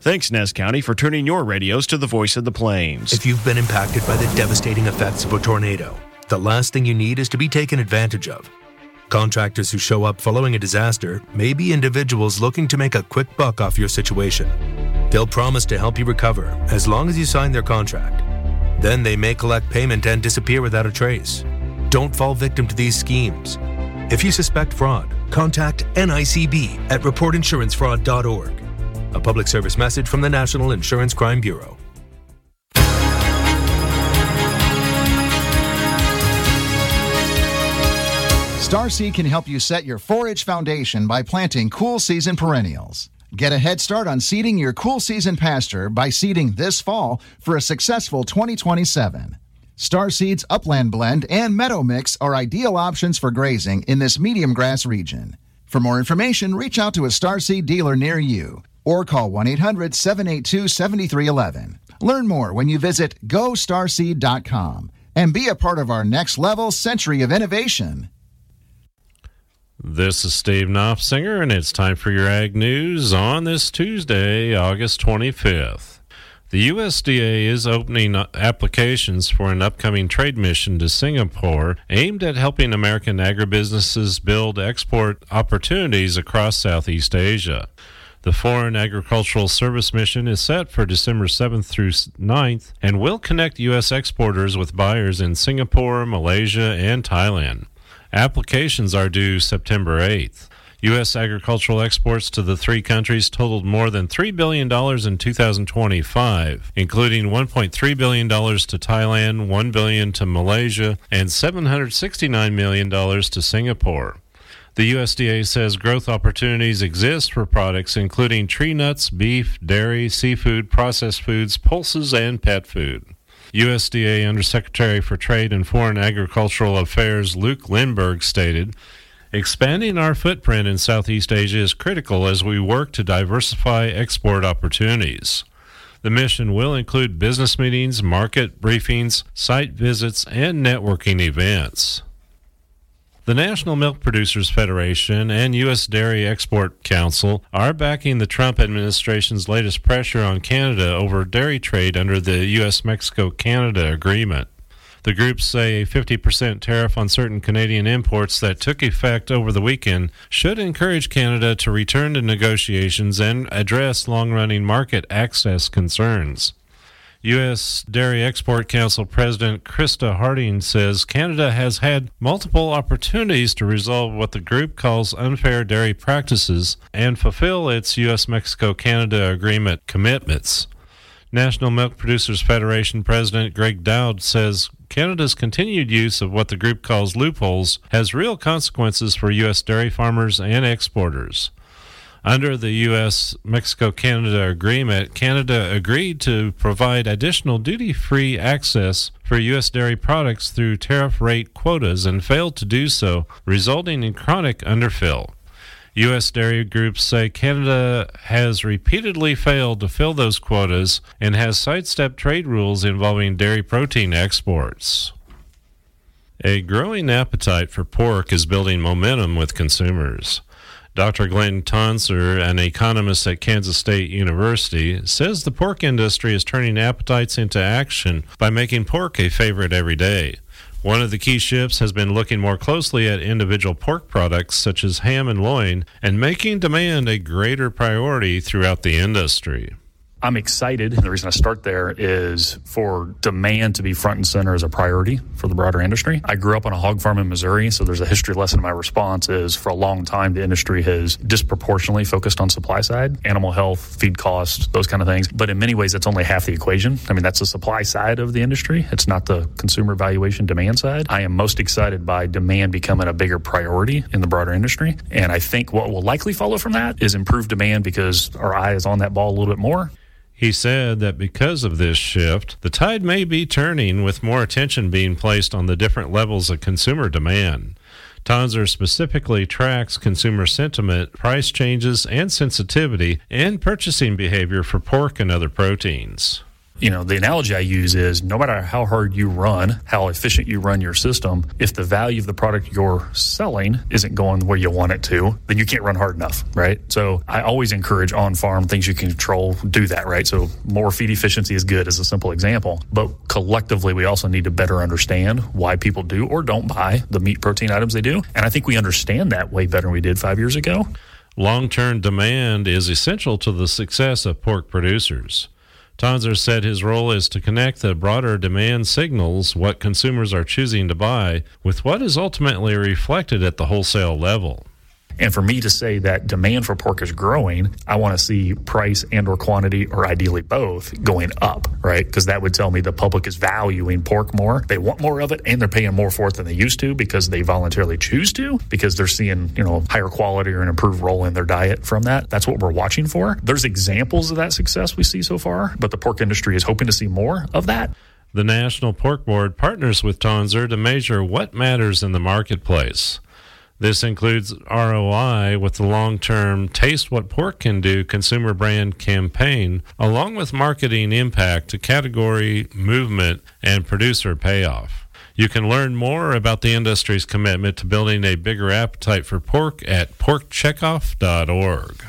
Thanks, Nez County, for turning your radios to the voice of the plains. If you've been impacted by the devastating effects of a tornado, the last thing you need is to be taken advantage of. Contractors who show up following a disaster may be individuals looking to make a quick buck off your situation. They'll promise to help you recover as long as you sign their contract. Then they may collect payment and disappear without a trace. Don't fall victim to these schemes. If you suspect fraud, contact NICB at reportinsurancefraud.org. A public service message from the National Insurance Crime Bureau. Starseed can help you set your forage foundation by planting cool season perennials. Get a head start on seeding your cool season pasture by seeding this fall for a successful 2027. Starseed's Upland Blend and Meadow Mix are ideal options for grazing in this medium grass region. For more information, reach out to a Starseed dealer near you or call 1-800-782-7311. Learn more when you visit GoStarseed.com and be a part of our next level century of innovation. This is Steve Knopfsinger, and it's time for your Ag News on this Tuesday, August 25th. The USDA is opening applications for an upcoming trade mission to Singapore aimed at helping American agribusinesses build export opportunities across Southeast Asia. The Foreign Agricultural Service mission is set for December 7th through 9th and will connect U.S. exporters with buyers in Singapore, Malaysia, and Thailand. Applications are due September 8th. U.S. agricultural exports to the three countries totaled more than $3 billion in 2025, including $1.3 billion to Thailand, $1 billion to Malaysia, and $769 million to Singapore. The USDA says growth opportunities exist for products including tree nuts, beef, dairy, seafood, processed foods, pulses, and pet food. USDA Undersecretary for Trade and Foreign Agricultural Affairs Luke Lindberg stated, "Expanding our footprint in Southeast Asia is critical as we work to diversify export opportunities. The mission will include business meetings, market briefings, site visits, and networking events." The National Milk Producers Federation and U.S. Dairy Export Council are backing the Trump administration's latest pressure on Canada over dairy trade under the U.S.-Mexico-Canada agreement. The groups say a 50% tariff on certain Canadian imports that took effect over the weekend should encourage Canada to return to negotiations and address long-running market access concerns. U.S. Dairy Export Council President Krista Harding says Canada has had multiple opportunities to resolve what the group calls unfair dairy practices and fulfill its U.S.-Mexico-Canada agreement commitments. National Milk Producers Federation President Greg Dowd says Canada's continued use of what the group calls loopholes has real consequences for U.S. dairy farmers and exporters. Under the U.S.-Mexico-Canada agreement, Canada agreed to provide additional duty-free access for U.S. dairy products through tariff rate quotas and failed to do so, resulting in chronic underfill. U.S. dairy groups say Canada has repeatedly failed to fill those quotas and has sidestepped trade rules involving dairy protein exports. A growing appetite for pork is building momentum with consumers. Dr. Glenn Tonser, an economist at Kansas State University, says the pork industry is turning appetites into action by making pork a favorite every day. One of the key shifts has been looking more closely at individual pork products such as ham and loin and making demand a greater priority throughout the industry. I'm excited. The reason I start there is for demand to be front and center as a priority for the broader industry. I grew up on a hog farm in Missouri, so there's a history lesson in my response is for a long time, the industry has disproportionately focused on supply side, animal health, feed costs, those kind of things. But in many ways, that's only half the equation. I mean, that's the supply side of the industry. It's not the consumer valuation demand side. I am most excited by demand becoming a bigger priority in the broader industry. And I think what will likely follow from that is improved demand because our eye is on that ball a little bit more. He said that because of this shift, the tide may be turning with more attention being placed on the different levels of consumer demand. Tonser specifically tracks consumer sentiment, price changes, and sensitivity, and purchasing behavior for pork and other proteins. The analogy I use is no matter how hard you run, how efficient you run your system, if the value of the product you're selling isn't going where you want it to, then you can't run hard enough, right? So I always encourage on-farm things you can control, do that, right? So more feed efficiency is good as a simple example. But collectively, we also need to better understand why people do or don't buy the meat protein items they do. And I think we understand that way better than we did 5 years ago. Long-term demand is essential to the success of pork producers. Tonzer said his role is to connect the broader demand signals, what consumers are choosing to buy, with what is ultimately reflected at the wholesale level. And for me to say that demand for pork is growing, I want to see price and or quantity, or ideally both, going up, right? Because that would tell me the public is valuing pork more. They want more of it, and they're paying more for it than they used to because they voluntarily choose to, because they're seeing, higher quality or an improved role in their diet from that. That's what we're watching for. There's examples of that success we see so far, but the pork industry is hoping to see more of that. The National Pork Board partners with Tonzer to measure what matters in the marketplace. This includes ROI with the long-term Taste What Pork Can Do consumer brand campaign, along with marketing impact to category movement and producer payoff. You can learn more about the industry's commitment to building a bigger appetite for pork at porkcheckoff.org.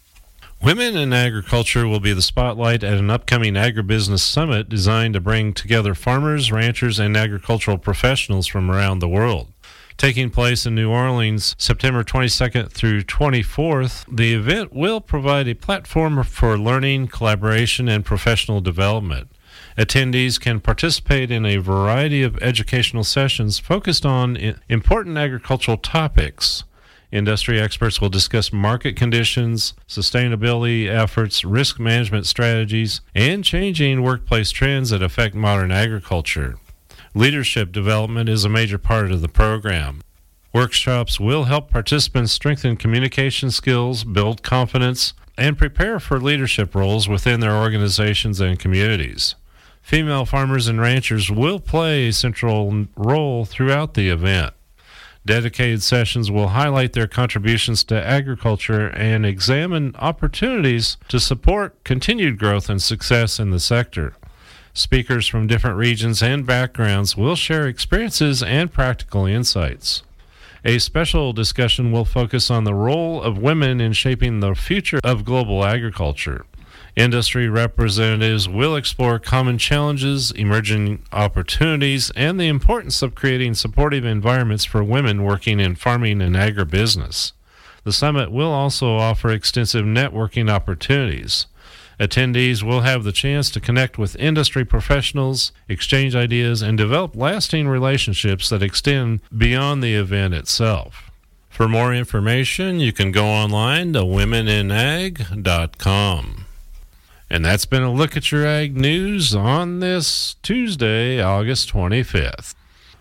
Women in Agriculture will be the spotlight at an upcoming agribusiness summit designed to bring together farmers, ranchers, and agricultural professionals from around the world. Taking place in New Orleans, September 22nd through 24th, the event will provide a platform for learning, collaboration, and professional development. Attendees can participate in a variety of educational sessions focused on important agricultural topics. Industry experts will discuss market conditions, sustainability efforts, risk management strategies, and changing workplace trends that affect modern agriculture. Leadership development is a major part of the program. Workshops will help participants strengthen communication skills, build confidence, and prepare for leadership roles within their organizations and communities. Female farmers and ranchers will play a central role throughout the event. Dedicated sessions will highlight their contributions to agriculture and examine opportunities to support continued growth and success in the sector. Speakers from different regions and backgrounds will share experiences and practical insights. A special discussion will focus on the role of women in shaping the future of global agriculture. Industry representatives will explore common challenges, emerging opportunities, and the importance of creating supportive environments for women working in farming and agribusiness. The summit will also offer extensive networking opportunities. Attendees will have the chance to connect with industry professionals, exchange ideas, and develop lasting relationships that extend beyond the event itself. For more information, you can go online to womeninag.com. And that's been a look at your ag news on this Tuesday, August 25th.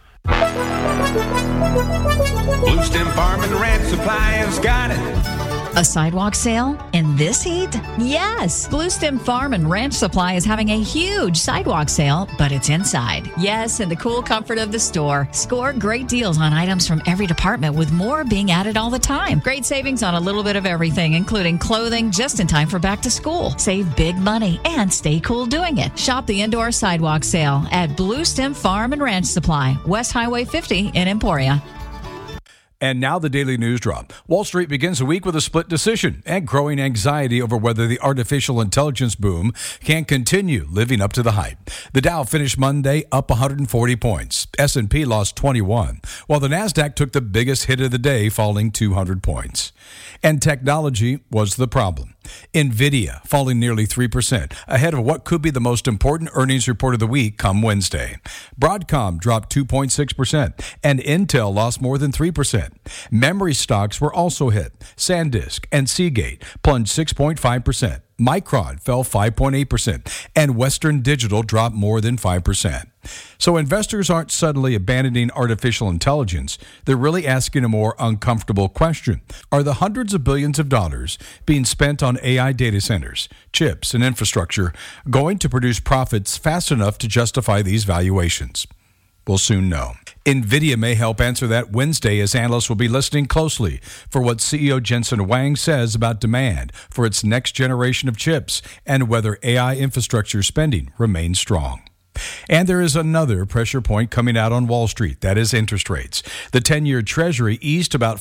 Blue Stem Farm and Ranch Supply has got it. A sidewalk sale in this heat? Yes! Blue Stem Farm and Ranch Supply is having a huge sidewalk sale, but it's inside. Yes, in the cool comfort of the store. Score great deals on items from every department, with more being added all the time. Great savings on a little bit of everything, including clothing just in time for back to school. Save big money and stay cool doing it. Shop the indoor sidewalk sale at Blue Stem Farm and Ranch Supply, West Highway 50 in Emporia. And now the Daily News Drop. Wall Street begins the week with a split decision and growing anxiety over whether the artificial intelligence boom can continue living up to the hype. The Dow finished Monday up 140 points. S&P lost 21, while the Nasdaq took the biggest hit of the day, falling 200 points. And technology was the problem. NVIDIA falling nearly 3%, ahead of what could be the most important earnings report of the week come Wednesday. Broadcom dropped 2.6%, and Intel lost more than 3%. Memory stocks were also hit. SanDisk and Seagate plunged 6.5%. Micron fell 5.8%, and Western Digital dropped more than 5%. So investors aren't suddenly abandoning artificial intelligence. They're really asking a more uncomfortable question. Are the hundreds of billions of dollars being spent on AI data centers, chips, and infrastructure going to produce profits fast enough to justify these valuations? We'll soon know. NVIDIA may help answer that Wednesday as analysts will be listening closely for what CEO Jensen Huang says about demand for its next generation of chips and whether AI infrastructure spending remains strong. And there is another pressure point coming out on Wall Street. That is interest rates. The 10-year Treasury eased about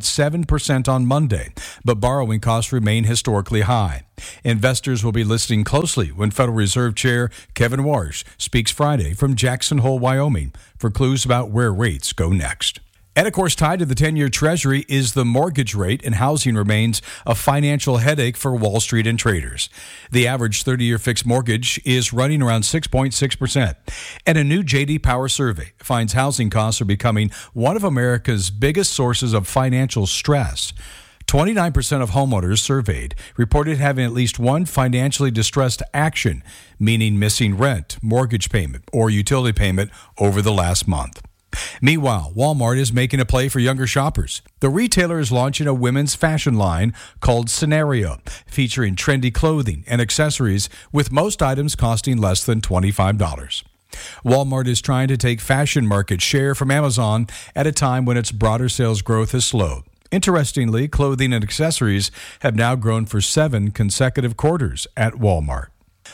4.7% on Monday, but borrowing costs remain historically high. Investors will be listening closely when Federal Reserve Chair Kevin Warsh speaks Friday from Jackson Hole, Wyoming, for clues about where rates go next. And of course, tied to the 10-year Treasury is the mortgage rate, and housing remains a financial headache for Wall Street and traders. The average 30-year fixed mortgage is running around 6.6%. And a new J.D. Power survey finds housing costs are becoming one of America's biggest sources of financial stress. 29% of homeowners surveyed reported having at least one financially distressed action, meaning missing rent, mortgage payment, or utility payment over the last month. Meanwhile, Walmart is making a play for younger shoppers. The retailer is launching a women's fashion line called Scenario, featuring trendy clothing and accessories, with most items costing less than $25. Walmart is trying to take fashion market share from Amazon at a time when its broader sales growth has slowed. Interestingly, clothing and accessories have now grown for 7 consecutive quarters at Walmart.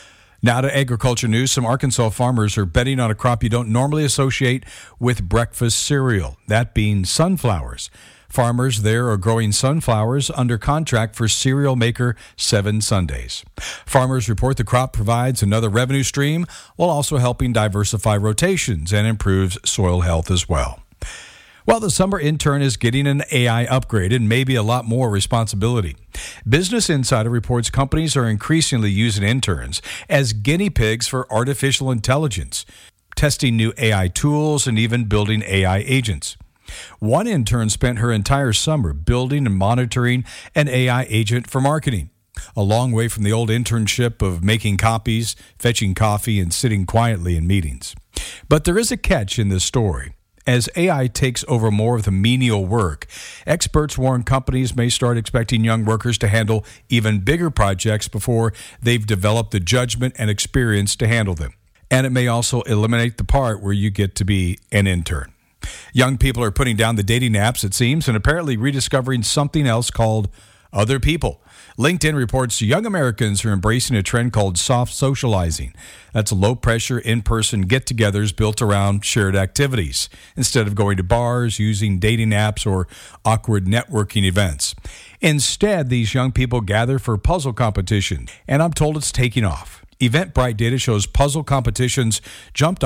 Now to agriculture news. Some Arkansas farmers are betting on a crop you don't normally associate with breakfast cereal, that being sunflowers. Farmers there are growing sunflowers under contract for cereal maker 7 Sundays. Farmers report the crop provides another revenue stream while also helping diversify rotations and improves soil health as well. Well, the summer intern is getting an AI upgrade and maybe a lot more responsibility. Business Insider reports companies are increasingly using interns as guinea pigs for artificial intelligence, testing new AI tools and even building AI agents. One intern spent her entire summer building and monitoring an AI agent for marketing. A long way from the old internship of making copies, fetching coffee, and sitting quietly in meetings. But there is a catch in this story. As AI takes over more of the menial work, experts warn companies may start expecting young workers to handle even bigger projects before they've developed the judgment and experience to handle them. And it may also eliminate the part where you get to be an intern. Young people are putting down the dating apps, it seems, and apparently rediscovering something else called other people. LinkedIn reports young Americans are embracing a trend called soft socializing. That's low-pressure, in-person get-togethers built around shared activities, instead of going to bars, using dating apps, or awkward networking events. Instead, these young people gather for puzzle competitions, and I'm told it's taking off. Eventbrite data shows puzzle competitions jumped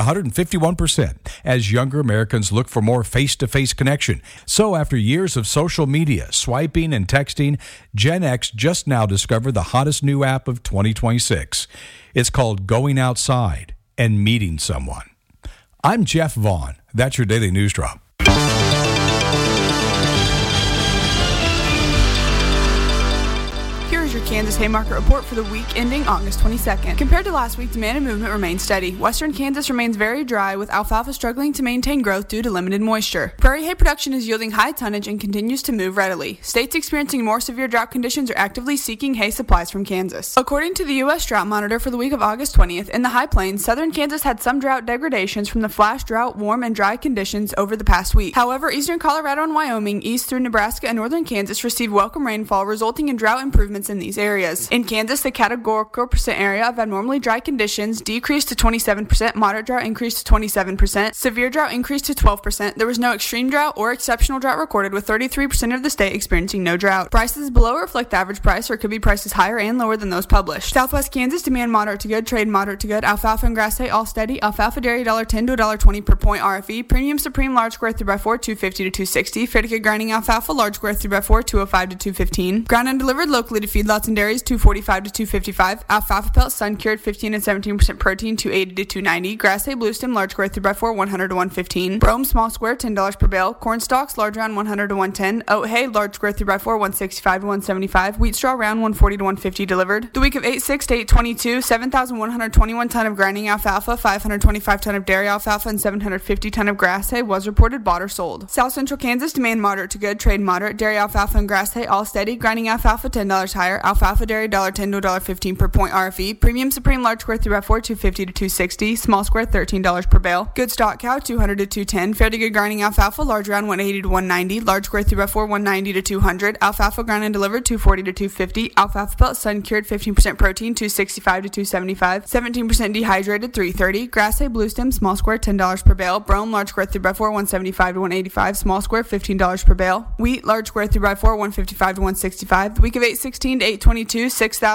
151% as younger Americans look for more face-to-face connection. So after years of social media, swiping, and texting, Gen X just now discovered the hottest new app of 2026. It's called Going Outside and Meeting Someone. I'm Jeff Vaughn. That's your Daily News Drop. Your Kansas Haymarket report for the week ending August 22nd. Compared to last week, demand and movement remains steady. Western Kansas remains very dry, with alfalfa struggling to maintain growth due to limited moisture. Prairie hay production is yielding high tonnage and continues to move readily. States experiencing more severe drought conditions are actively seeking hay supplies from Kansas. According to the U.S. Drought Monitor for the week of August 20th, in the High Plains, southern Kansas had some drought degradations from the flash drought, warm and dry conditions over the past week. However, eastern Colorado and Wyoming, east through Nebraska and northern Kansas received welcome rainfall, resulting in drought improvements in these areas. In Kansas, the categorical percent area of abnormally dry conditions decreased to 27%, moderate drought increased to 27%, severe drought increased to 12%. There was no extreme drought or exceptional drought recorded, with 33% of the state experiencing no drought. Prices below reflect the average price, or could be prices higher and lower than those published. Southwest Kansas, demand moderate to good, trade moderate to good. Alfalfa and grass hay all steady. Alfalfa dairy $1.10 to $1.20 per point RFE. Premium Supreme large square 3x4 $2.50 to $2.60. Fair-to-good grinding alfalfa large square 3x4 $2.05 to $2.15. Ground and delivered locally to feedlots and dairies $2.45 to $2.55. Alfalfa pellets sun cured 15 and 17% protein $2.80 to $2.90. Grass hay blue stem large square 3x4 $100 to $1.15. Brome small square $10 per bale. Corn stalks large round $100 to $1.10. Oat hay large square 3x4 $165 to $175. Wheat straw round $140 to $150 delivered. The week of 8/6 to 8/22, 7,121 ton of grinding alfalfa, 525 ton of dairy alfalfa, and 750 ton of grass hay was reported bought or sold. South Central Kansas, demand moderate to good, trade moderate. Dairy alfalfa and grass hay all steady. Grinding alfalfa $10 higher. Alfalfa dairy $1.10 to $1.15 per point RFE. Premium Supreme large square 3x4 $2.50 to $2.60. Small square $13 per bale. Good stock cow $200 to $210. Fair to good grinding alfalfa large round $180 to $190. Large square 3x4 $190 to $200. Alfalfa ground and delivered $240 to $250. Alfalfa pelt sun cured 15% protein $265 to $275. 17% dehydrated $330. Grass hay blue stem small square $10 per bale. Brome large square 3x4 $175 to $185. Small square $15 per bale. Wheat large square 3x4 $155 to $165. The week of 8/16 to 8/22,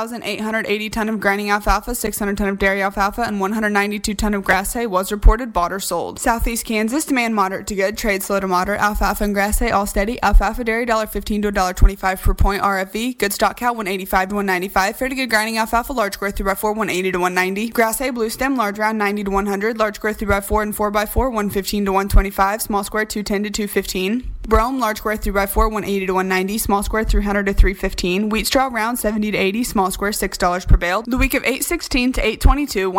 6,880 ton of grinding alfalfa, 600 ton of dairy alfalfa, and 192 ton of grass hay was reported bought or sold. Southeast Kansas demand moderate to good, trade slow to moderate. Alfalfa and grass hay all steady. Alfalfa dairy $1.15 to $1.25 per point RFE. Good stock cow $185 to $195. Fair to good grinding alfalfa large square 3x4 $180 to $190. Grass hay blue stem large round $90 to $100. Large square 3x4 and 4x4 $115 to $125. Small square $210 to $215. Brome large square 3x4 $180 to $190. Small square $300 to $315. Wheat straw round $70 to $80. Small square $6 per bale. The week of 8/16 to 8/22,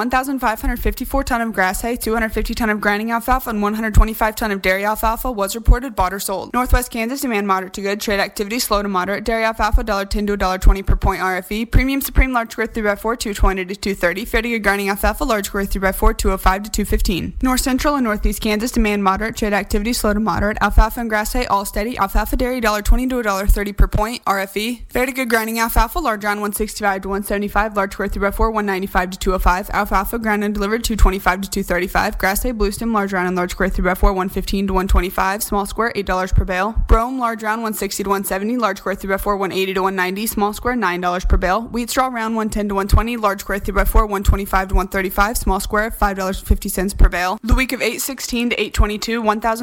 1,554 ton of grass hay, 250 ton of grinding alfalfa, and 125 ton of dairy alfalfa was reported bought or sold. Northwest Kansas demand moderate to good, trade activity slow to moderate. Dairy alfalfa $1.10 to $1.20 per point RFE. Premium Supreme large square 3x4 $220 to $230. Fair to good grinding alfalfa large square 3x4 $205 to $215. North Central and Northeast Kansas demand moderate, trade activity slow to moderate. Alfalfa and grass hay all steady. Alfalfa dairy $1.20 to $1.30 per point RFE. Fair to good grinding alfalfa large round $165 to $175. Large square 3x4 $195 to $205. Alfalfa ground and delivered $225 to $235. Grass hay blue stem large round and large square 3x4 $115 to $125. Small square $8 per bale. Brome large round $160 to $170. Large square 3x4 $180 to $190. Small square $9 per bale. Wheat straw round $110 to $120. Large square 3x4 $125 to $135. Small square $5.50 per bale. The week of 8/16 to 8/22,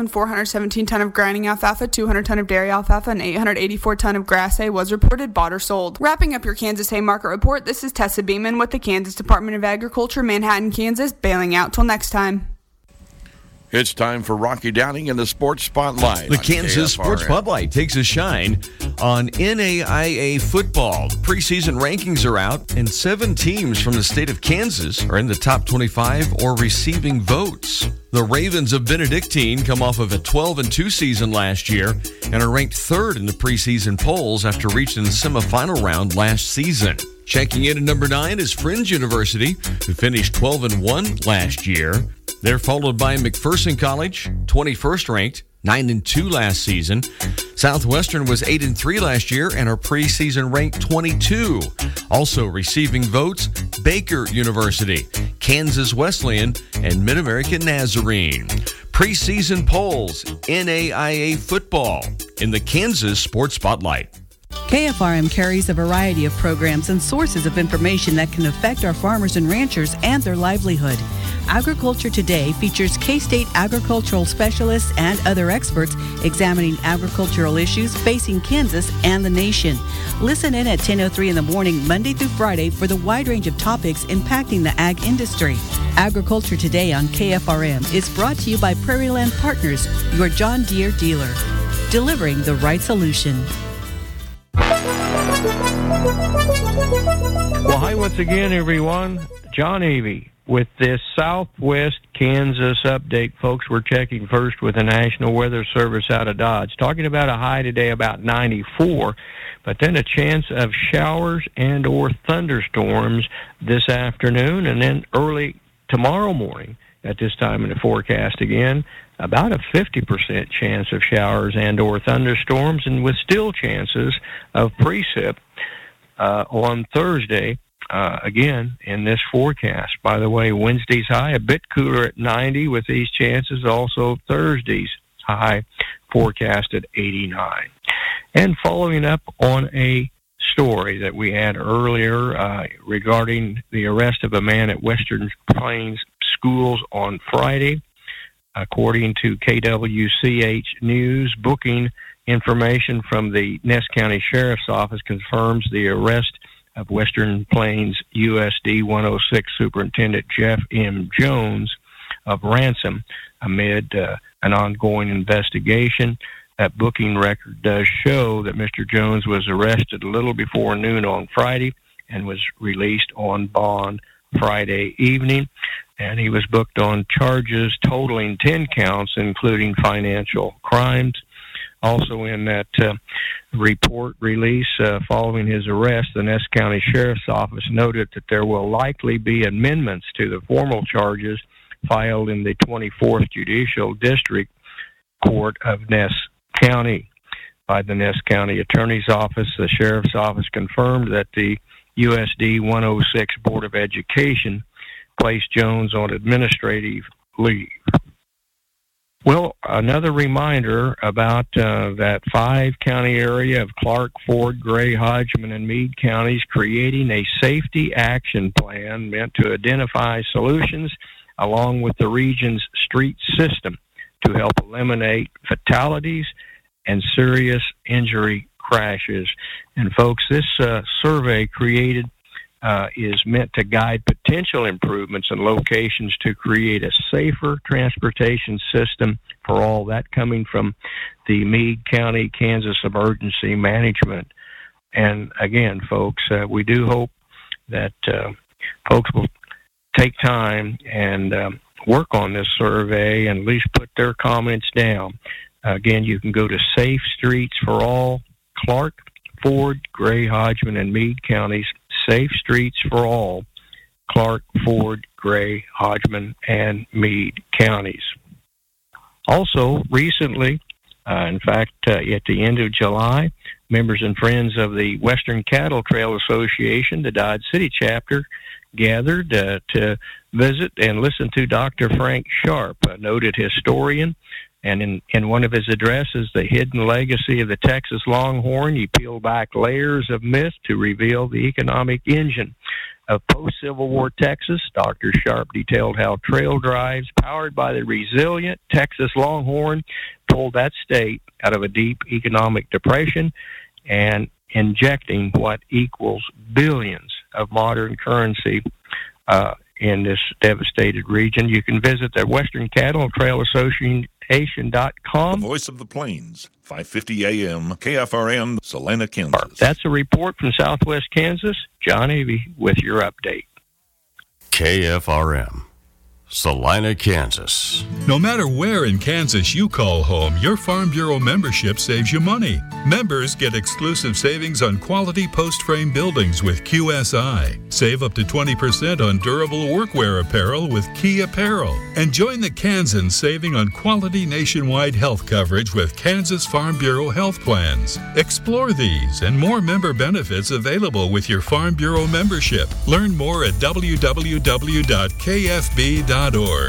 1,417 ton of grinding alfalfa, 200 ton of dairy alfalfa, and 884 ton of grass hay was reported bought or sold. Wrapping up your Kansas hay market report, this is Tessa Beeman with the Kansas Department of Agriculture, Manhattan, Kansas, bailing out till next time. It's time for Rocky Downing in the Sports Spotlight. The Kansas Sports Spotlight takes a shine on NAIA football. Preseason rankings are out, and 7 teams from the state of Kansas are in the top 25 or receiving votes. The Ravens of Benedictine come off of a 12-2 season last year and are ranked 3rd in the preseason polls after reaching the semifinal round last season. Checking in at number 9 is Friends University, who finished 12-1 last year. They're followed by McPherson College, 21st ranked, 9-2 last season. Southwestern was 8-3 last year and are preseason ranked 22. Also receiving votes, Baker University, Kansas Wesleyan, and Mid-American Nazarene. Preseason polls, NAIA football in the Kansas Sports Spotlight. KFRM carries a variety of programs and sources of information that can affect our farmers and ranchers and their livelihood. Agriculture Today features K-State agricultural specialists and other experts examining agricultural issues facing Kansas and the nation. Listen in at 10:03 in the morning, Monday through Friday, for the wide range of topics impacting the ag industry. Agriculture Today on KFRM is brought to you by Prairie Land Partners, your John Deere dealer, delivering the right solution. Well, hi once again, everyone. John Avey with this Southwest Kansas update. Folks, we're checking first with the National Weather Service out of Dodge. Talking about a high today about 94, but then a chance of showers and or thunderstorms this afternoon, and then early tomorrow morning at this time in the forecast again, about a 50% chance of showers and or thunderstorms, and with still chances of precip on Thursday, again, in this forecast. By the way, Wednesday's high a bit cooler at 90 with these chances. Also, Thursday's high forecast at 89. And following up on a story that we had earlier regarding the arrest of a man at Western Plains Schools on Friday. According to KWCH News, booking information from the Ness County Sheriff's Office confirms the arrest of Western Plains USD 106 Superintendent Jeff M. Jones of Ransom amid an ongoing investigation. That booking record does show that Mr. Jones was arrested a little before noon on Friday and was released on bond Friday evening. And he was booked on charges totaling 10 counts, including financial crimes. Also in that report release following his arrest, the Ness County Sheriff's Office noted that there will likely be amendments to the formal charges filed in the 24th Judicial District Court of Ness County by the Ness County Attorney's Office. The Sheriff's Office confirmed that the USD 106 Board of Education placed Jones on administrative leave. Well, another reminder about that 5-county area of Clark, Ford, Gray, Hodgman, and Meade counties creating a safety action plan meant to identify solutions along with the region's street system to help eliminate fatalities and serious injury crashes. And folks, this survey created is meant to guide potential improvements and locations to create a safer transportation system for all. That coming from the Meade County, Kansas Emergency Management. And again, folks, we do hope that folks will take time and work on this survey and at least put their comments down. Again, you can go to Safe Streets for All, Clark, Ford, Gray, Hodgman, and Meade counties. Safe Streets for All, Clark, Ford, Gray, Hodgman, and Meade counties. Also, recently, in fact, at the end of July, members and friends of the Western Cattle Trail Association, the Dodge City chapter, gathered to visit and listen to Dr. Frank Sharp, a noted historian. And in one of his addresses, The Hidden Legacy of the Texas Longhorn, he peeled back layers of myth to reveal the economic engine of post-Civil War Texas. Dr. Sharp detailed how trail drives powered by the resilient Texas Longhorn pulled that state out of a deep economic depression and injecting what equals billions of modern currency in this devastated region. You can visit the Western Cattle Trail Association.com. The Voice of the Plains, 550 AM, KFRM, Salina, Kansas. That's a report from Southwest Kansas. John Avey with your update. KFRM, Salina, Kansas. No matter where in Kansas you call home, your Farm Bureau membership saves you money. Members get exclusive savings on quality post-frame buildings with QSI. Save up to 20% on durable workwear apparel with Key Apparel. And join the Kansans saving on quality nationwide health coverage with Kansas Farm Bureau health plans. Explore these and more member benefits available with your Farm Bureau membership. Learn more at www.kfb.org.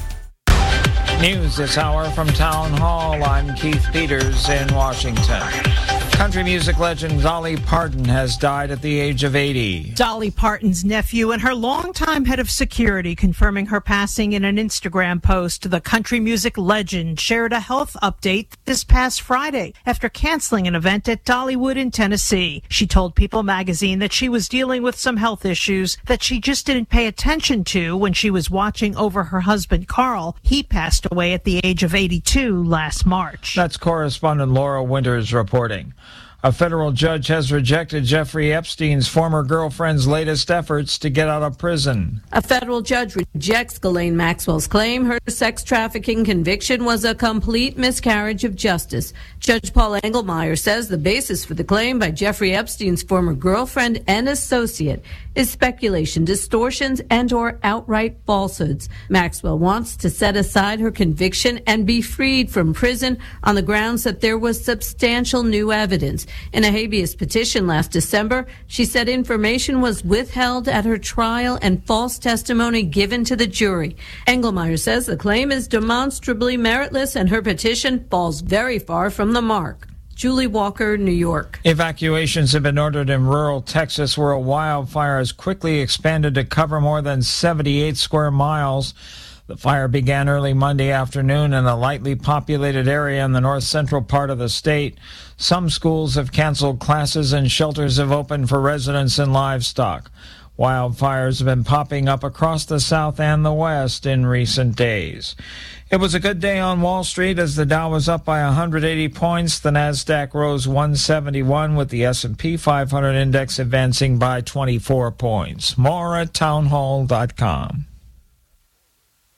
News this hour from Town Hall. I'm Keith Peters in Washington. Country music legend Dolly Parton has died at the age of 80. Dolly Parton's nephew and her longtime head of security confirming her passing in an Instagram post. The country music legend shared a health update this past Friday after canceling an event at Dollywood in Tennessee. She told People magazine that she was dealing with some health issues that she just didn't pay attention to when she was watching over her husband Carl. He passed away at the age of 82 last March. That's correspondent Laura Winters reporting. A federal judge has rejected Jeffrey Epstein's former girlfriend's latest efforts to get out of prison. A federal judge rejects Ghislaine Maxwell's claim her sex trafficking conviction was a complete miscarriage of justice. Judge Paul Engelmeyer says the basis for the claim by Jeffrey Epstein's former girlfriend and associate is speculation, distortions, and or outright falsehoods. Maxwell wants to set aside her conviction and be freed from prison on the grounds that there was substantial new evidence. In a habeas petition last December, she said information was withheld at her trial and false testimony given to the jury. Engelmeyer says the claim is demonstrably meritless and her petition falls very far from the mark. Julie Walker, New York. Evacuations have been ordered in rural Texas where a wildfire has quickly expanded to cover more than 78 square miles. The fire began early Monday afternoon in a lightly populated area in the north-central part of the state. Some schools have canceled classes and shelters have opened for residents and livestock. Wildfires have been popping up across the South and the West in recent days. It was a good day on Wall Street as the Dow was up by 180 points. The Nasdaq rose 171 with the S&P 500 index advancing by 24 points. More at townhall.com.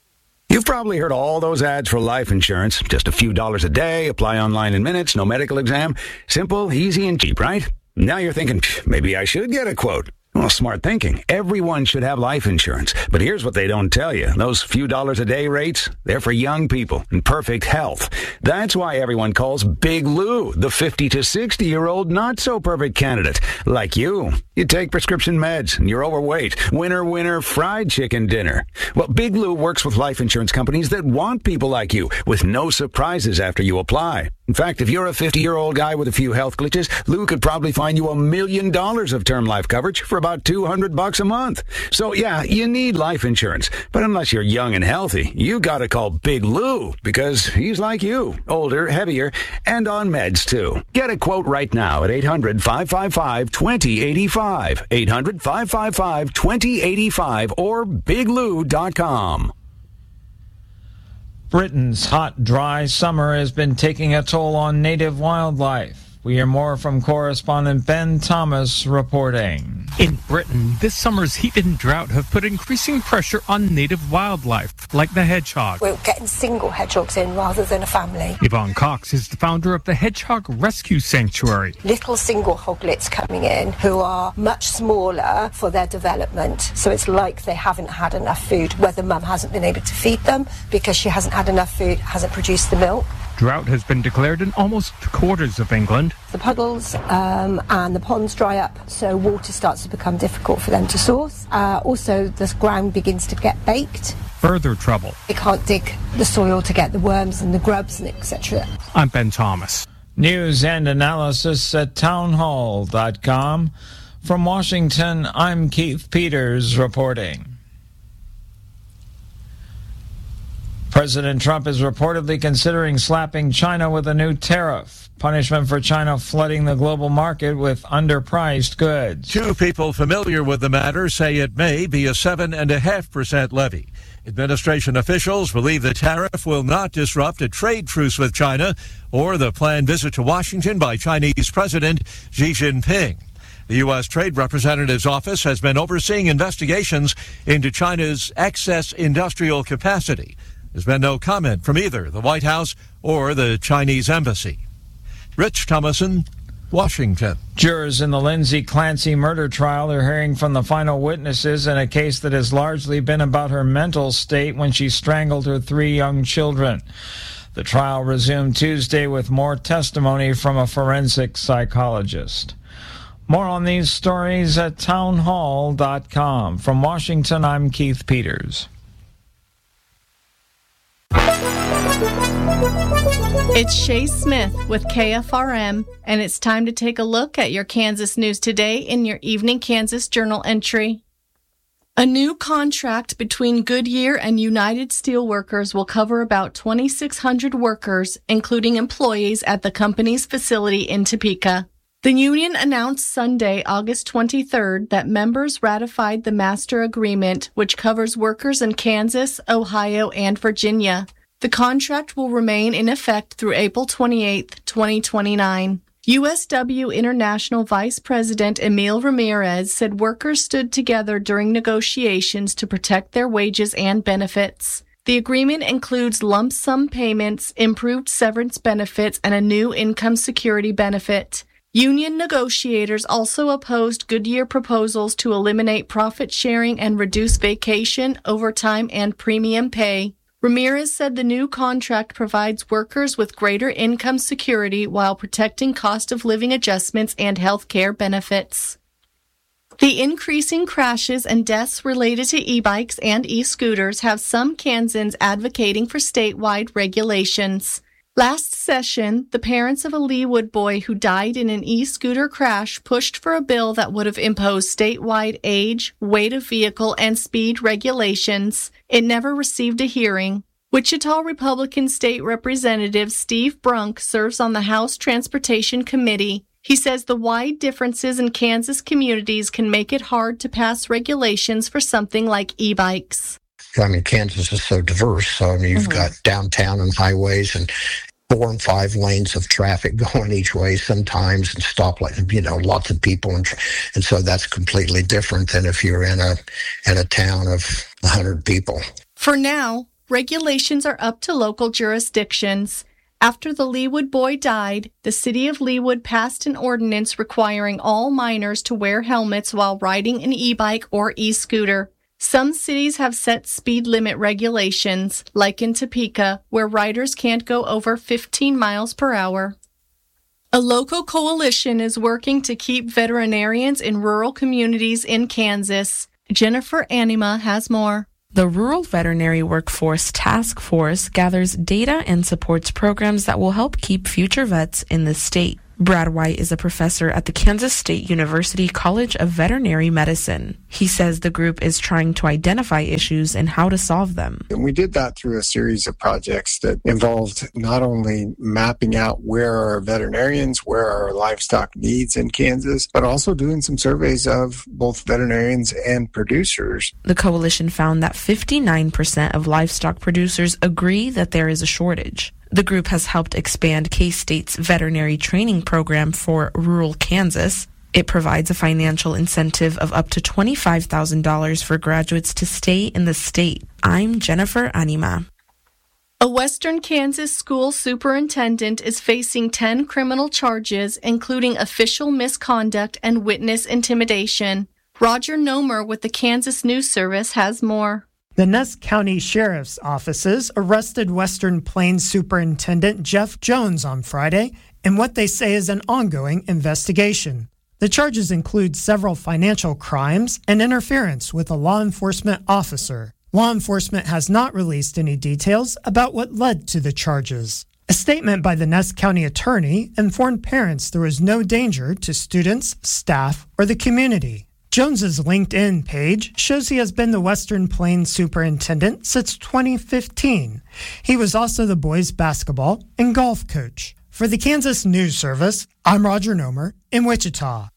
You've probably heard all those ads for life insurance. Just a few dollars a day, apply online in minutes, no medical exam. Simple, easy, and cheap, right? Now you're thinking, maybe I should get a quote. Well, smart thinking. Everyone should have life insurance. But here's what they don't tell you. Those few dollars a day rates, they're for young people in perfect health. That's why everyone calls Big Lou the 50 to 60-year-old not-so-perfect candidate. Like you. You take prescription meds and you're overweight. Winner, fried chicken dinner. Well, Big Lou works with life insurance companies that want people like you with no surprises after you apply. In fact, if you're a 50-year-old guy with a few health glitches, Lou could probably find you $1 million of term life coverage for about $200 a month. So yeah, you need life insurance. But unless you're young and healthy, you gotta call Big Lou because he's like you, older, heavier, and on meds too. Get a quote right now at 800-555-2085. 800-555-2085 or biglou.com. Britain's hot, dry summer has been taking a toll on native wildlife. We hear more from correspondent Ben Thomas reporting. In Britain, this summer's heat and drought have put increasing pressure on native wildlife, like the hedgehog. We're getting single hedgehogs in rather than a family. Yvonne Cox is the founder of the Hedgehog Rescue Sanctuary. Little single hoglets coming in who are much smaller for their development. So it's like they haven't had enough food, whether mum hasn't been able to feed them because she hasn't had enough food, hasn't produced the milk. Drought has been declared in almost quarters of England. The puddles and the ponds dry up, so water starts to become difficult for them to source. Also, the ground begins to get baked. Further trouble. They can't dig the soil to get the worms and the grubs and etc. I'm Ben Thomas. News and analysis at townhall.com. From Washington, I'm Keith Peters reporting. President Trump is reportedly considering slapping China with a new tariff. Punishment for China flooding the global market with underpriced goods. Two people familiar with the matter say it may be a 7.5% levy. Administration officials believe the tariff will not disrupt a trade truce with China or the planned visit to Washington by Chinese President Xi Jinping. The U.S. Trade Representative's office has been overseeing investigations into China's excess industrial capacity. There's been no comment from either the White House or the Chinese embassy. Rich Thomason, Washington. Jurors in the Lindsay Clancy murder trial are hearing from the final witnesses in a case that has largely been about her mental state when she strangled her 3 young children. The trial resumed Tuesday with more testimony from a forensic psychologist. More on these stories at townhall.com. From Washington, I'm Keith Peters. It's Shay Smith with KFRM, and it's time to take a look at your Kansas news today in your Evening Kansas Journal entry. A new contract between Goodyear and United Steelworkers will cover about 2,600 workers, including employees at the company's facility in Topeka. The union announced Sunday, August 23rd, that members ratified the master agreement, which covers workers in Kansas, Ohio, and Virginia. The contract will remain in effect through April 28, 2029. USW International Vice President Emil Ramirez said workers stood together during negotiations to protect their wages and benefits. The agreement includes lump sum payments, improved severance benefits, and a new income security benefit. Union negotiators also opposed Goodyear proposals to eliminate profit sharing and reduce vacation, overtime, and premium pay. Ramirez said the new contract provides workers with greater income security while protecting cost of living adjustments and health care benefits. The increasing crashes and deaths related to e-bikes and e-scooters have some Kansans advocating for statewide regulations. Last session, the parents of a Leawood boy who died in an e-scooter crash pushed for a bill that would have imposed statewide age, weight of vehicle, and speed regulations. It never received a hearing. Wichita Republican State Representative Steve Brunk serves on the House Transportation Committee. He says the wide differences in Kansas communities can make it hard to pass regulations for something like e-bikes. I mean, Kansas is so diverse. So, I mean, you've got downtown and highways and 4 and 5 lanes of traffic going each way sometimes, and stoplights, lots of people. And so that's completely different than if you're in a town of 100 people. For now, regulations are up to local jurisdictions. After the Leawood boy died, the city of Leawood passed an ordinance requiring all minors to wear helmets while riding an e-bike or e-scooter. Some cities have set speed limit regulations, like in Topeka, where riders can't go over 15 miles per hour. A local coalition is working to keep veterinarians in rural communities in Kansas. Jennifer Anima has more. The Rural Veterinary Workforce Task Force gathers data and supports programs that will help keep future vets in the state. Brad White is a professor at the Kansas State University College of Veterinary Medicine. He says the group is trying to identify issues and how to solve them. And we did that through a series of projects that involved not only mapping out where are our veterinarians, where are our livestock needs in Kansas, but also doing some surveys of both veterinarians and producers. The coalition found that 59% of livestock producers agree that there is a shortage. The group has helped expand K-State's veterinary training program for rural Kansas. It provides a financial incentive of up to $25,000 for graduates to stay in the state. I'm Jennifer Anima. A Western Kansas school superintendent is facing 10 criminal charges, including official misconduct and witness intimidation. Roger Nomer with the Kansas News Service has more. The Ness County Sheriff's offices arrested Western Plains Superintendent Jeff Jones on Friday in what they say is an ongoing investigation. The charges include several financial crimes and interference with a law enforcement officer. Law enforcement has not released any details about what led to the charges. A statement by the Ness County attorney informed parents there was no danger to students, staff, or the community. Jones's LinkedIn page shows he has been the Western Plains superintendent since 2015. He was also the boys' basketball and golf coach. For the Kansas News Service, I'm Roger Nomer in Wichita.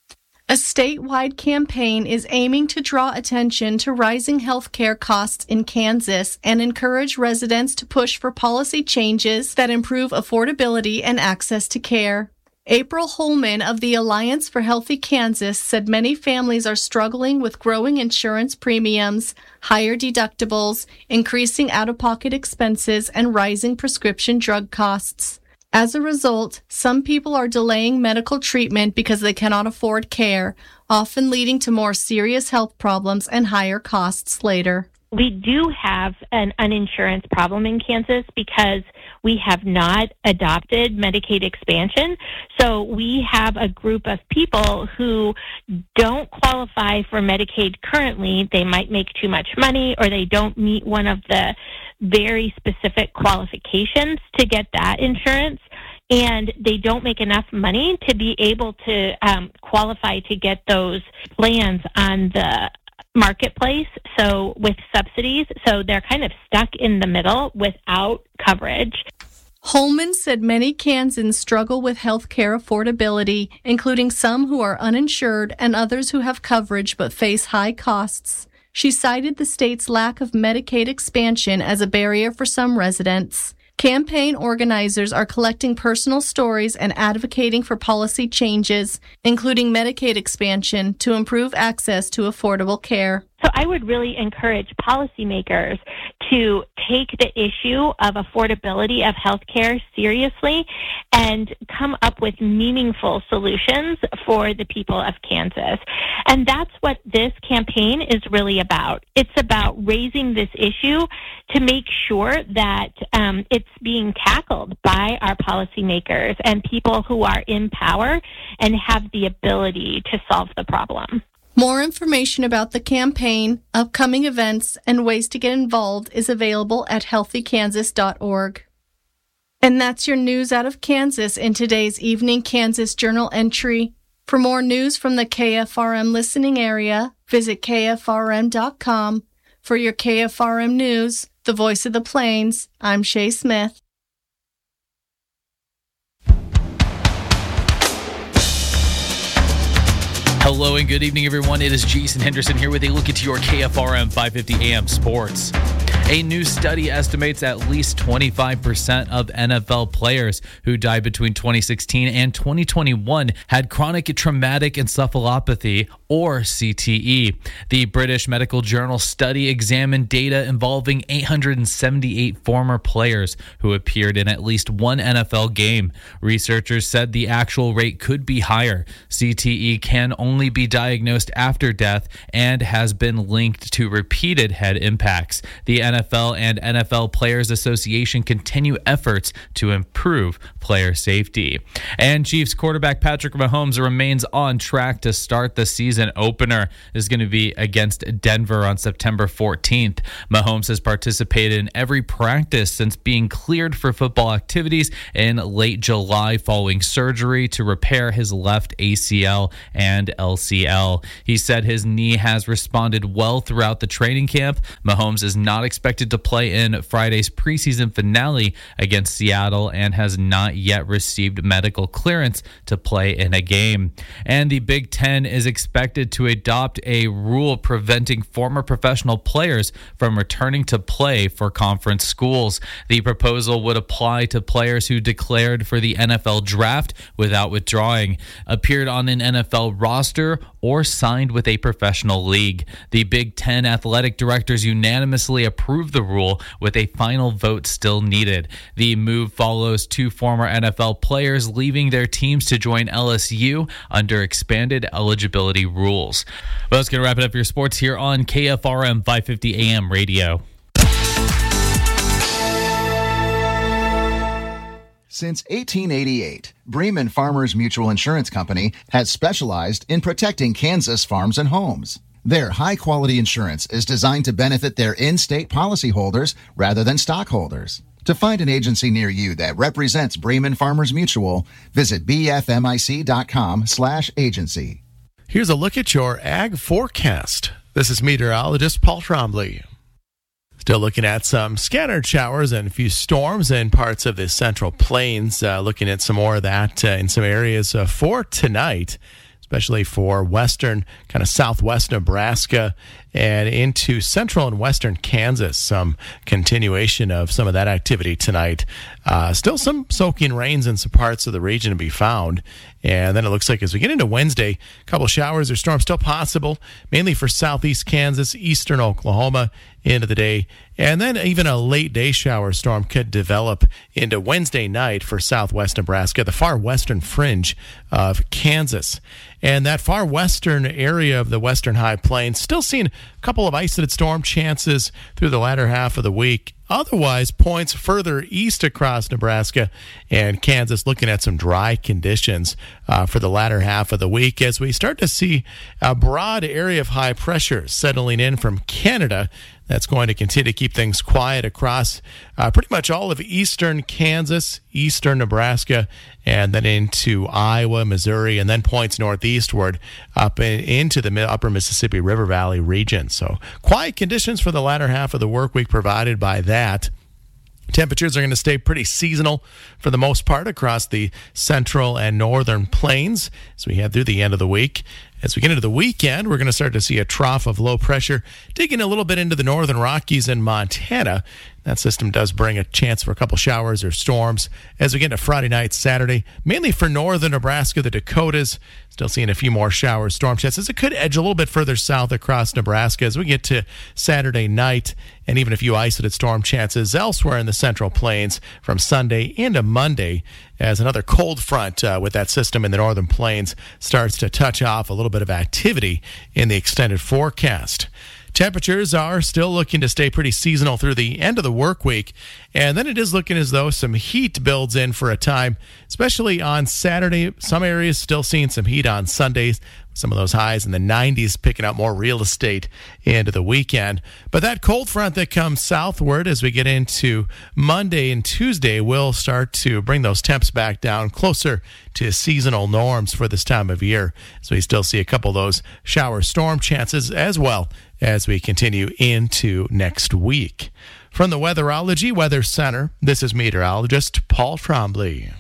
A statewide campaign is aiming to draw attention to rising healthcare costs in Kansas and encourage residents to push for policy changes that improve affordability and access to care. April Holman of the Alliance for Healthy Kansas said many families are struggling with growing insurance premiums, higher deductibles, increasing out-of-pocket expenses, and rising prescription drug costs. As a result, some people are delaying medical treatment because they cannot afford care, often leading to more serious health problems and higher costs later. We do have an uninsurance problem in Kansas because we have not adopted Medicaid expansion. So we have a group of people who don't qualify for Medicaid currently. They might make too much money or they don't meet one of the very specific qualifications to get that insurance. And they don't make enough money to be able to qualify to get those plans on the marketplace, so with subsidies, so they're kind of stuck in the middle without coverage. Holman said many Kansans struggle with health care affordability, including some who are uninsured and others who have coverage but face high costs. She cited the state's lack of Medicaid expansion as a barrier for some residents. Campaign organizers are collecting personal stories and advocating for policy changes, including Medicaid expansion, to improve access to affordable care. So I would really encourage policymakers to take the issue of affordability of healthcare seriously and come up with meaningful solutions for the people of Kansas. And that's what this campaign is really about. It's about raising this issue to make sure that it's being tackled by our policymakers and people who are in power and have the ability to solve the problem. More information about the campaign, upcoming events, and ways to get involved is available at healthykansas.org. And that's your news out of Kansas in today's Evening Kansas Journal entry. For more news from the KFRM listening area, visit KFRM.com. For your KFRM News, the voice of the Plains, I'm Shay Smith. Hello and good evening, everyone. It is Jason Henderson here with a look into your KFRM 550 AM sports. A new study estimates at least 25% of NFL players who died between 2016 and 2021 had chronic traumatic encephalopathy, or CTE. The British Medical Journal study examined data involving 878 former players who appeared in at least one NFL game. Researchers said the actual rate could be higher. CTE can only be diagnosed after death and has been linked to repeated head impacts. The NFL and NFL Players Association continue efforts to improve player safety. And Chiefs quarterback Patrick Mahomes remains on track to start the season opener. This is going to be against Denver on September 14th. Mahomes has participated in every practice since being cleared for football activities in late July following surgery to repair his left ACL and LCL. He said his knee has responded well throughout the training camp. Mahomes is not expected to play in Friday's preseason finale against Seattle and has not yet received medical clearance to play in a game. And the Big Ten is expected to adopt a rule preventing former professional players from returning to play for conference schools. The proposal would apply to players who declared for the NFL draft without withdrawing, appeared on an NFL roster, or signed with a professional league. The Big Ten athletic directors unanimously approved the rule, with a final vote still needed. The move follows two former NFL players leaving their teams to join LSU under expanded eligibility rules. Well, that's going to wrap it up for your sports here on KFRM 550 AM radio. Since 1888, Bremen Farmers Mutual Insurance Company has specialized in protecting Kansas farms and homes. Their high-quality insurance is designed to benefit their in-state policyholders rather than stockholders. To find an agency near you that represents Bremen Farmers Mutual, visit bfmic.com/agency. Here's a look at your ag forecast. This is meteorologist Paul Trombley. Still looking at some scattered showers and a few storms in parts of the Central Plains. Looking at some more of that in some areas for tonight, especially for western, kind of southwest Nebraska and into central and western Kansas. Some continuation of some of that activity tonight. Still some soaking rains in some parts of the region to be found. And then it looks like as we get into Wednesday, a couple showers or storms still possible, mainly for southeast Kansas, eastern Oklahoma into the day. And then even a late day shower storm could develop into Wednesday night for southwest Nebraska, the far western fringe of Kansas. And that far western area of the western high plains, still seeing a couple of isolated storm chances through the latter half of the week. Otherwise, points further east across Nebraska and Kansas, looking at some dry conditions for the latter half of the week as we start to see a broad area of high pressure settling in from Canada. That's going to continue to keep things quiet across pretty much all of eastern Kansas, eastern Nebraska, and then into Iowa, Missouri, and then points northeastward up into the upper Mississippi River Valley region. So quiet conditions for the latter half of the work week provided by that. Temperatures are going to stay pretty seasonal for the most part across the central and northern plains as we head through the end of the week. As we get into the weekend, we're going to start to see a trough of low pressure digging a little bit into the northern Rockies and Montana. That system does bring a chance for a couple showers or storms as we get into Friday night, Saturday, mainly for northern Nebraska, the Dakotas. Still seeing a few more showers, storm chances. It could edge a little bit further south across Nebraska as we get to Saturday night, and even a few isolated storm chances elsewhere in the Central Plains from Sunday into Monday as another cold front with that system in the northern plains starts to touch off a little bit of activity in the extended forecast. Temperatures are still looking to stay pretty seasonal through the end of the work week, and then it is looking as though some heat builds in for a time, especially on Saturday. Some areas still seeing some heat on Sundays. Some of those highs in the 90s picking up more real estate into the weekend. But that cold front that comes southward as we get into Monday and Tuesday will start to bring those temps back down closer to seasonal norms for this time of year. So we still see a couple of those shower storm chances as well as we continue into next week. From the Weatherology Weather Center, this is meteorologist Paul Trombley.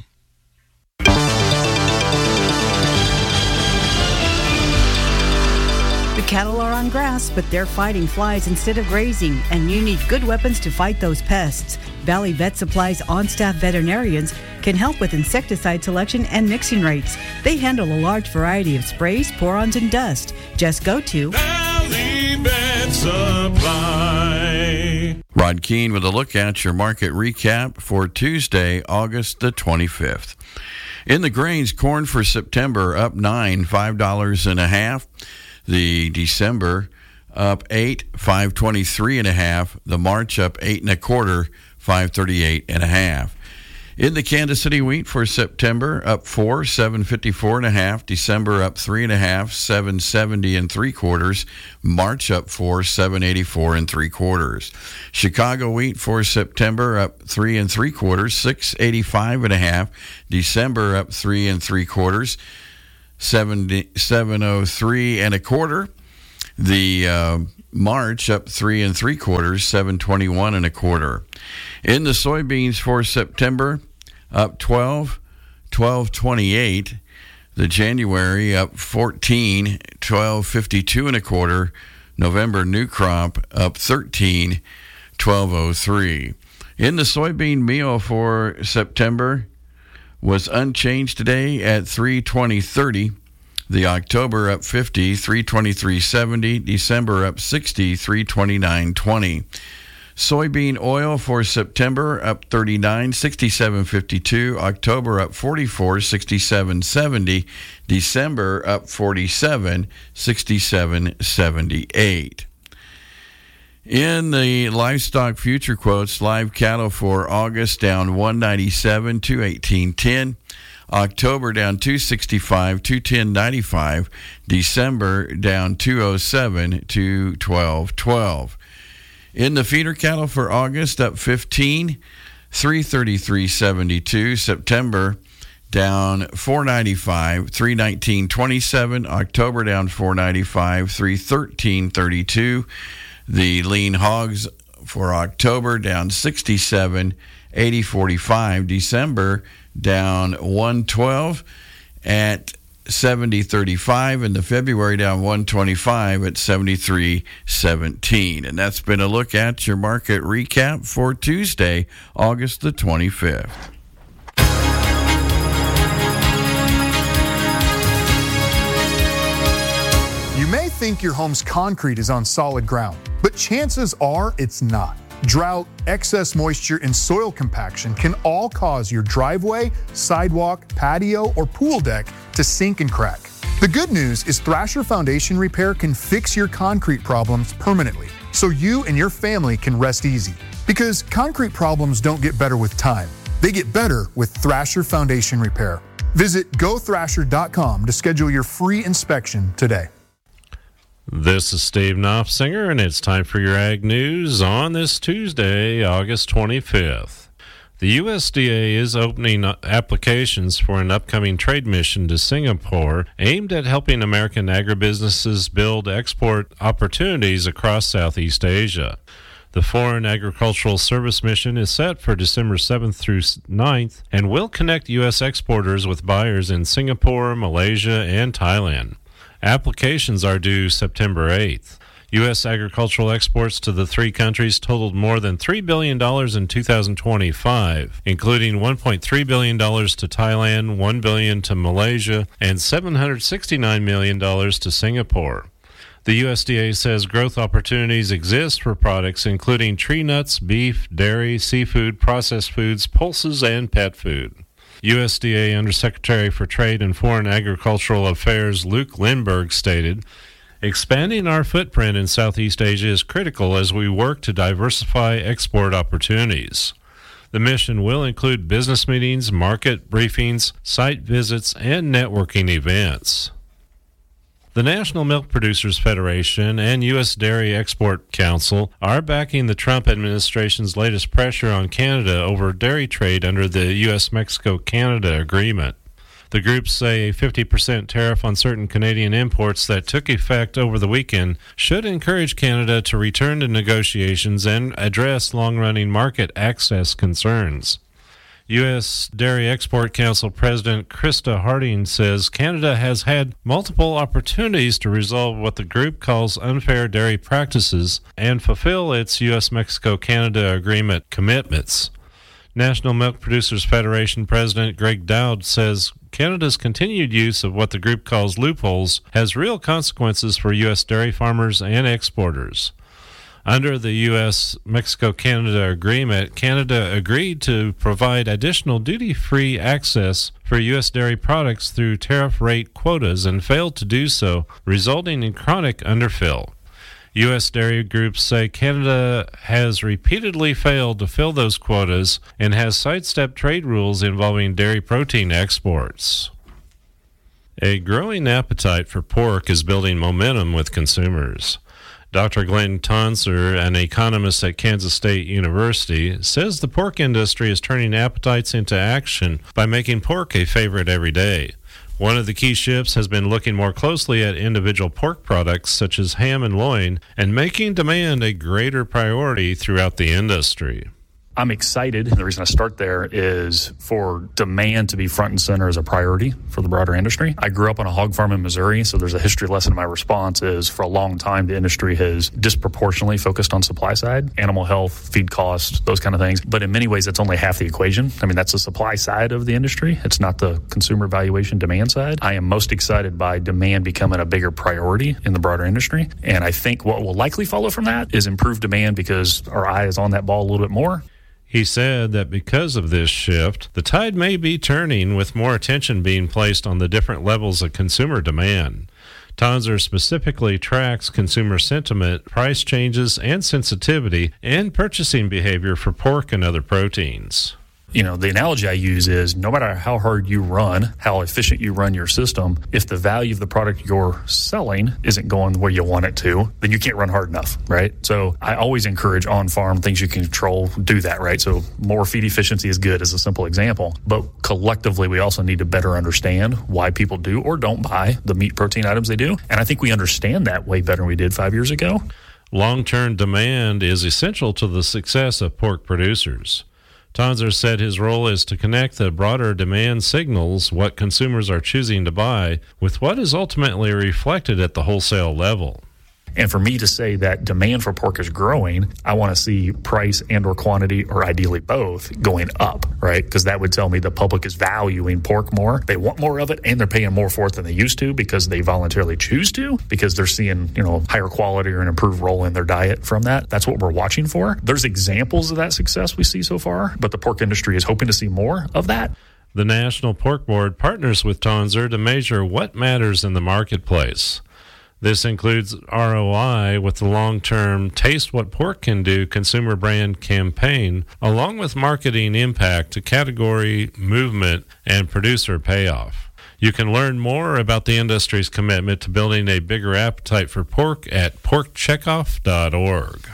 The cattle are on grass, but they're fighting flies instead of grazing, and you need good weapons to fight those pests. Valley Vet Supply's on-staff veterinarians can help with insecticide selection and mixing rates. They handle a large variety of sprays, pour-ons, and dust. Just go to Valley Vet Supply. Rod Keene with a look at your market recap for Tuesday, August the 25th. In the grains, corn for September up 9, $5.50. The December up 8, $5.23.5. The March up 8 1/4, $5.38.5. In the Kansas City wheat for September up 4, $7.54.5. December up 3 1/2, $7.70 3/4. March up 4, $7.84 3/4. Chicago wheat for September up 3 3/4, $6.85.5. December up 3 3/4, $7.03 1/4. The March up 3 3/4, $7.21 1/4. In the soybeans for September up 12, $12.28. The January up 14, $12.52 1/4. November new crop up 13, $12.03. In the soybean meal for September was unchanged today at $3.20.30. The October up 50, $3.23.70. December up 60, $3.29.20. Soybean oil for September up 39, $67.52. October up 44, $67.70. December up 47, $67.78. In the livestock future quotes, live cattle for August down 197, 218.10. October down 265, 210.95. December down 207, 212.12. In the feeder cattle for August up 15, 333.72. September down 495, 319.27. October down 495, 313.32. The lean hogs for October down 67, 80.45. December down 112 at 70.35, and the February down 125 at 73.17. And that's been a look at your market recap for Tuesday, August the 25th. You may think your home's concrete is on solid ground, but chances are it's not. Drought, excess moisture, and soil compaction can all cause your driveway, sidewalk, patio, or pool deck to sink and crack. The good news is Thrasher Foundation Repair can fix your concrete problems permanently, so you and your family can rest easy. Because concrete problems don't get better with time. They get better with Thrasher Foundation Repair. Visit gothrasher.com to schedule your free inspection today. This is Steve Knopfsinger, and it's time for your Ag News on this Tuesday, August 25th. The USDA is opening applications for an upcoming trade mission to Singapore aimed at helping American agribusinesses build export opportunities across Southeast Asia. The Foreign Agricultural Service Mission is set for December 7th through 9th and will connect U.S. exporters with buyers in Singapore, Malaysia, and Thailand. Applications are due September 8th. U.S. agricultural exports to the three countries totaled more than $3 billion in 2025, including $1.3 billion to Thailand, $1 billion to Malaysia, and $769 million to Singapore. The USDA says growth opportunities exist for products including tree nuts, beef, dairy, seafood, processed foods, pulses, and pet food. USDA Undersecretary for Trade and Foreign Agricultural Affairs Luke Lindberg stated, "Expanding our footprint in Southeast Asia is critical as we work to diversify export opportunities. The mission will include business meetings, market briefings, site visits, and networking events." The National Milk Producers Federation and U.S. Dairy Export Council are backing the Trump administration's latest pressure on Canada over dairy trade under the U.S.-Mexico-Canada agreement. The groups say a 50% tariff on certain Canadian imports that took effect over the weekend should encourage Canada to return to negotiations and address long-running market access concerns. U.S. Dairy Export Council President Krista Harding says Canada has had multiple opportunities to resolve what the group calls unfair dairy practices and fulfill its U.S.-Mexico-Canada agreement commitments. National Milk Producers Federation President Greg Dowd says Canada's continued use of what the group calls loopholes has real consequences for U.S. dairy farmers and exporters. Under the U.S.-Mexico-Canada agreement, Canada agreed to provide additional duty-free access for U.S. dairy products through tariff rate quotas and failed to do so, resulting in chronic underfill. U.S. dairy groups say Canada has repeatedly failed to fill those quotas and has sidestepped trade rules involving dairy protein exports. A growing appetite for pork is building momentum with consumers. Dr. Glenn Tonser, an economist at Kansas State University, says the pork industry is turning appetites into action by making pork a favorite every day. One of the key shifts has been looking more closely at individual pork products such as ham and loin and making demand a greater priority throughout the industry. I'm excited, and the reason I start there is for demand to be front and center as a priority for the broader industry. I grew up on a hog farm in Missouri, so there's a history lesson. My response is for a long time, the industry has disproportionately focused on supply side, animal health, feed costs, those kind of things. But in many ways, that's only half the equation. I mean, that's the supply side of the industry. It's not the consumer valuation demand side. I am most excited by demand becoming a bigger priority in the broader industry. And I think what will likely follow from that is improved demand because our eye is on that ball a little bit more. He said that because of this shift, the tide may be turning with more attention being placed on the different levels of consumer demand. Tonser specifically tracks consumer sentiment, price changes, and sensitivity, and purchasing behavior for pork and other proteins. You know, the analogy I use is no matter how hard you run, how efficient you run your system, if the value of the product you're selling isn't going where you want it to, then you can't run hard enough, right? So I always encourage on-farm things you can control, do that, right? So more feed efficiency is good as a simple example. But collectively, we also need to better understand why people do or don't buy the meat protein items they do. And I think we understand that way better than we did 5 years ago. Long-term demand is essential to the success of pork producers. Tonser said his role is to connect the broader demand signals, what consumers are choosing to buy, with what is ultimately reflected at the wholesale level. And for me to say that demand for pork is growing, I want to see price and or quantity, or ideally both, going up, right? Because that would tell me the public is valuing pork more. They want more of it, and they're paying more for it than they used to because they voluntarily choose to, because they're seeing, higher quality or an improved role in their diet from that. That's what we're watching for. There's examples of that success we see so far, but the pork industry is hoping to see more of that. The National Pork Board partners with Tonser to measure what matters in the marketplace. This includes ROI with the long-term Taste What Pork Can Do consumer brand campaign, along with marketing impact to category movement and producer payoff. You can learn more about the industry's commitment to building a bigger appetite for pork at porkcheckoff.org.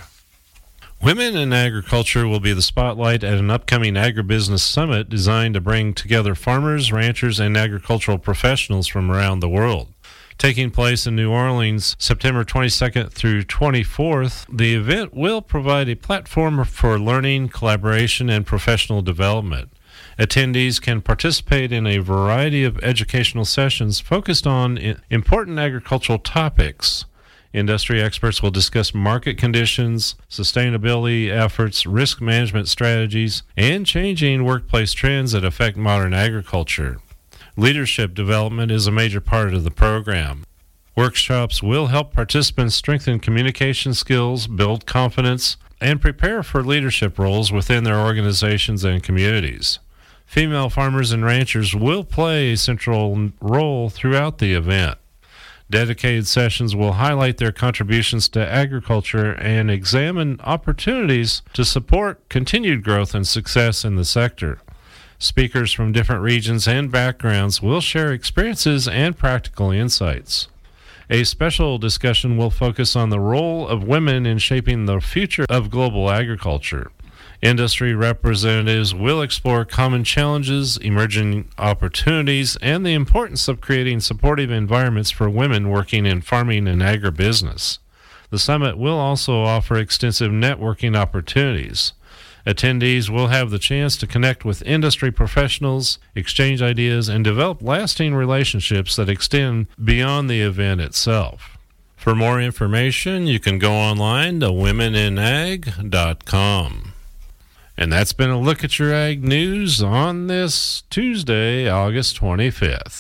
Women in Agriculture will be the spotlight at an upcoming agribusiness summit designed to bring together farmers, ranchers, and agricultural professionals from around the world. Taking place in New Orleans, September 22nd through 24th, the event will provide a platform for learning, collaboration, and professional development. Attendees can participate in a variety of educational sessions focused on important agricultural topics. Industry experts will discuss market conditions, sustainability efforts, risk management strategies, and changing workplace trends that affect modern agriculture. Leadership development is a major part of the program. Workshops will help participants strengthen communication skills, build confidence, and prepare for leadership roles within their organizations and communities. Female farmers and ranchers will play a central role throughout the event. Dedicated sessions will highlight their contributions to agriculture and examine opportunities to support continued growth and success in the sector. Speakers from different regions and backgrounds will share experiences and practical insights. A special discussion will focus on the role of women in shaping the future of global agriculture. Industry representatives will explore common challenges, emerging opportunities, and the importance of creating supportive environments for women working in farming and agribusiness. The summit will also offer extensive networking opportunities. Attendees will have the chance to connect with industry professionals, exchange ideas, and develop lasting relationships that extend beyond the event itself. For more information, you can go online to womeninag.com. And that's been a look at your ag news on this Tuesday, August 25th.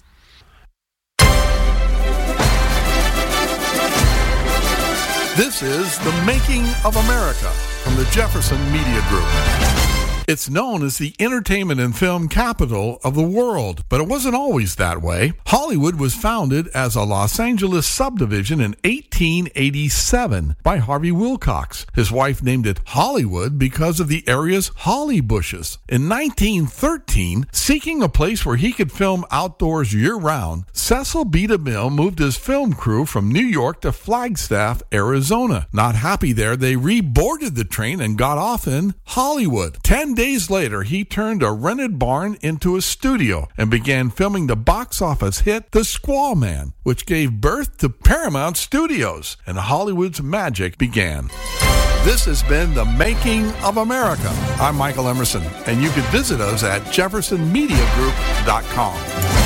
This is The Making of America from the Jefferson Media Group. It's known as the entertainment and film capital of the world, but it wasn't always that way. Hollywood was founded as a Los Angeles subdivision in 1887 by Harvey Wilcox. His wife named it Hollywood because of the area's holly bushes. In 1913, seeking a place where he could film outdoors year-round, Cecil B. DeMille moved his film crew from New York to Flagstaff, Arizona. Not happy there, they reboarded the train and got off in Hollywood. 10 days later, he turned a rented barn into a studio and began filming the box office hit The Squaw Man, which gave birth to Paramount Studios, and Hollywood's magic began. This has been The Making of America. I'm Michael Emerson, and you can visit us at jeffersonmediagroup.com.